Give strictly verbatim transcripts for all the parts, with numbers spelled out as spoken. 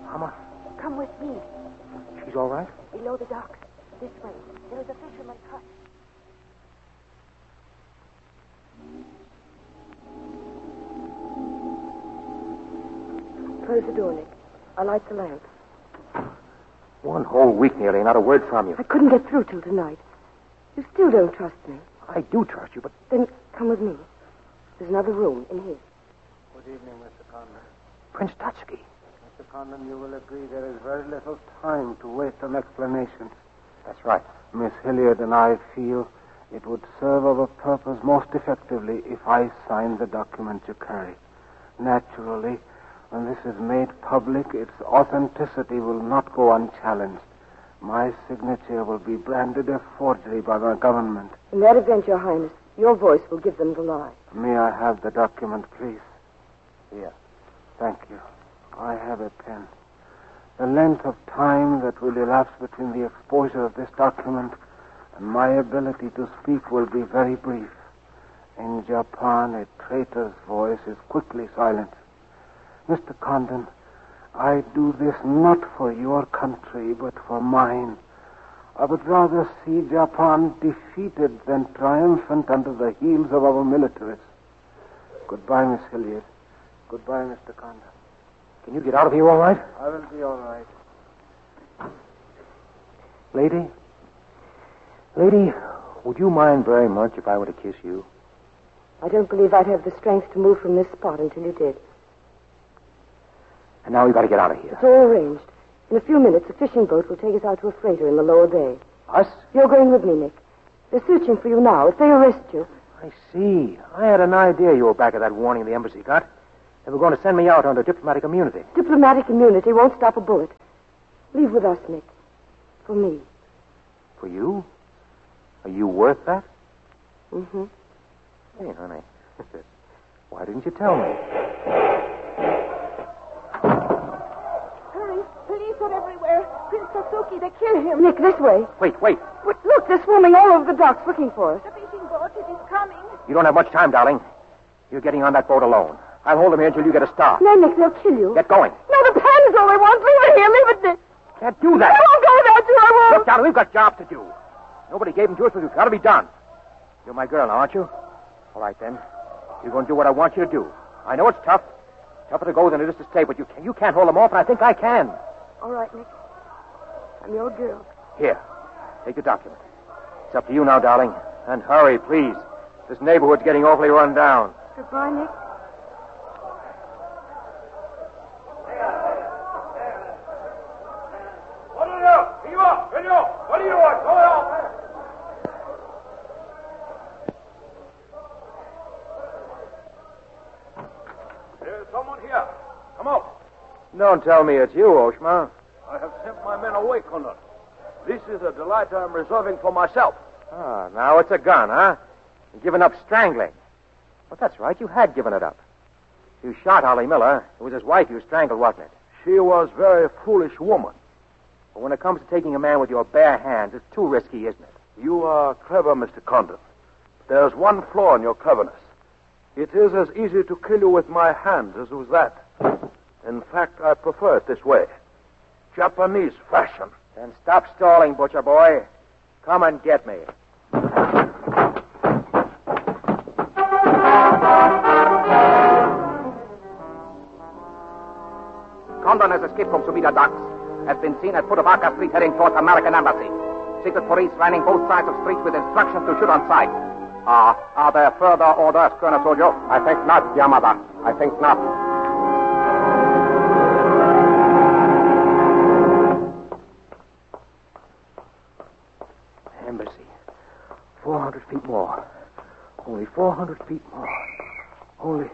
Mama? Come with me. She's all right? Below the docks. This way. There's a fisherman's hut. Close the door, Nick. I'll light the lamp. One whole week nearly, not a word from you. I couldn't get through till tonight. You still don't trust me. I do trust you, but... Then come with me. There's another room in here. Good evening, Mister Condon. Prince Tatsky. Mister Condon, you will agree there is very little time to waste on explanations. That's right. Miss Hilliard and I feel it would serve our purpose most effectively if I signed the document you carry. Naturally, when this is made public, its authenticity will not go unchallenged. My signature will be branded a forgery by the government. In that event, Your Highness, your voice will give them the lie. May I have the document, please? Here. Thank you. I have a pen. The length of time that will elapse between the exposure of this document and my ability to speak will be very brief. In Japan, a traitor's voice is quickly silenced. Mister Condon, I do this not for your country, but for mine. I would rather see Japan defeated than triumphant under the heels of our militaries. Goodbye, Miss Hilliard. Goodbye, Mister Condon. Can you get out of here all right? I will be all right. Lady? Lady, would you mind very much if I were to kiss you? I don't believe I'd have the strength to move from this spot until you did. And now we've got to get out of here. It's all arranged. In a few minutes, a fishing boat will take us out to a freighter in the lower bay. Us? You're going with me, Nick. They're searching for you now. If they arrest you... I see. I had an idea you were back at that warning the embassy got. They were going to send me out under diplomatic immunity. Diplomatic immunity won't stop a bullet. Leave with us, Nick. For me. For you? Are you worth that? Mm-hmm. Hey, honey. Why didn't you tell me? Hurry. Police are everywhere. Prince Sasuke, they killed him. Nick, this way. Wait, wait. But look, they're swarming all over the docks looking for us. The fishing boat, it is coming. You don't have much time, darling. You're getting on that boat alone. I'll hold them here until you get a start. No, Nick, they'll kill you. Get going. No, the pan is all they want. Leave it here. Leave it, Nick. Can't do that. I won't go without you. I won't. Look, darling, we've got jobs to do. Nobody gave them to us, but it's got to be done. You're my girl now, aren't you? All right, then. You're going to do what I want you to do. I know it's tough. Tougher to go than it is to stay, but you, can, you can't hold them off, and I think I can. All right, Nick. I'm your girl. Here. Take the document. It's up to you now, darling. And hurry, please. This neighborhood's getting awfully run down. Goodbye, Nick. Don't tell me it's you, Oshma. I have sent my men away, Condon. This is a delight I'm reserving for myself. Ah, now it's a gun, huh? You've given up strangling. But that's right, you had given it up. You shot Ollie Miller. It was his wife you strangled, wasn't it? She was a very foolish woman. But when it comes to taking a man with your bare hands, it's too risky, isn't it? You are clever, Mister Condon. There's one flaw in your cleverness. It is as easy to kill you with my hands as with that. In fact, I prefer it this way. Japanese fashion. Then stop stalling, butcher boy. Come and get me. Condon has escaped from Sumida docks. Has been seen at foot of Arca Street heading towards American Embassy. Secret police lining both sides of streets with instructions to shoot on sight. Ah, uh, are there further orders, Colonel Sojo? I think not, Yamada. I think not. Embassy. Four hundred feet more. Only four hundred feet more. Only...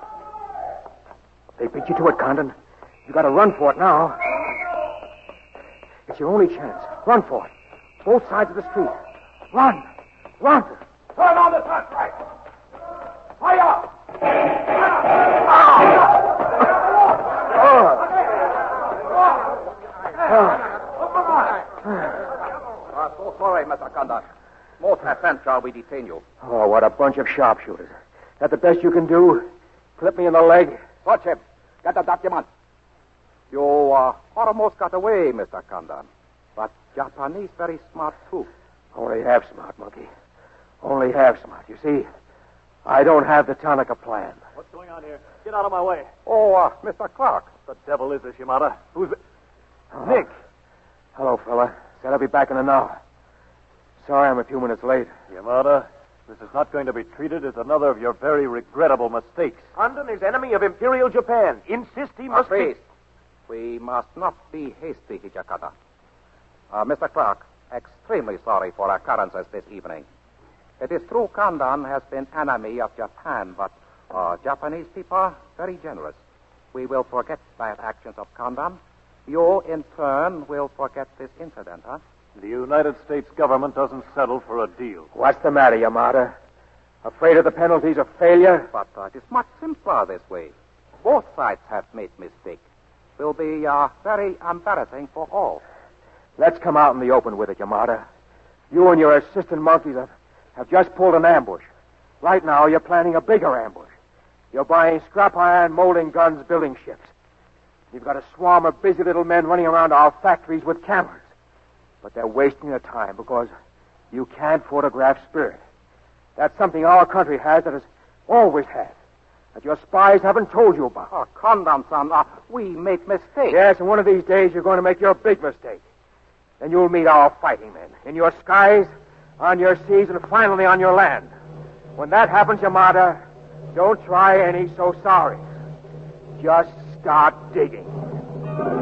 They beat you to it, Condon. You got to run for it now. It's your only chance. Run for it. Both sides of the street. Run. Run. Turn on the searchlight. Fire! I'm so sorry, Mister Condon. Most offense shall we detain you. Oh, what a bunch of sharpshooters. That the best you can do? Clip me in the leg? Watch him. Get the document. You, uh, almost got away, Mister Kandan. But Japanese very smart, too. Only half smart, Monkey. Only half smart. You see, I don't have the Tanaka plan. What's going on here? Get out of my way. Oh, uh, Mister Clark. The devil is this, Yamada? Who's it? Oh. Nick. Hello, fella. Said I'll be back in an hour. Sorry I'm a few minutes late. Yamada, this is not going to be treated as another of your very regrettable mistakes. Condon is enemy of Imperial Japan. Insist he must Please, be... we must not be hasty, Hijakata. Uh, Mister Clark, extremely sorry for occurrences this evening. It is true Kandan has been enemy of Japan, but uh, Japanese people are very generous. We will forget bad actions of Kandan. You, in turn, will forget this incident, huh? The United States government doesn't settle for a deal. What's the matter, Yamada? Afraid of the penalties of failure? But uh, it is much simpler this way. Both sides have made mistakes. Will be uh, very embarrassing for all. Let's come out in the open with it, Yamada. You and your assistant monkeys have, have just pulled an ambush. Right now, you're planning a bigger ambush. You're buying scrap iron, molding guns, building ships. You've got a swarm of busy little men running around our factories with cameras. But they're wasting their time because you can't photograph spirit. That's something our country has that has always had. That your spies haven't told you about. Oh, Kandan-san, uh, we make mistakes. Yes, and one of these days you're going to make your big mistake. Then you'll meet our fighting men in your skies, on your seas, and finally on your land. When that happens, Yamada, don't try any so sorry. Just start digging.